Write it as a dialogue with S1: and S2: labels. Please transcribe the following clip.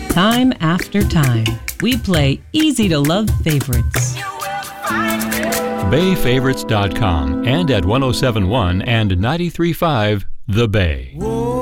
S1: Time after time, we play easy-to-love favorites.
S2: BayFavorites.com and at 1071 and 93.5 The Bay.
S3: Whoa.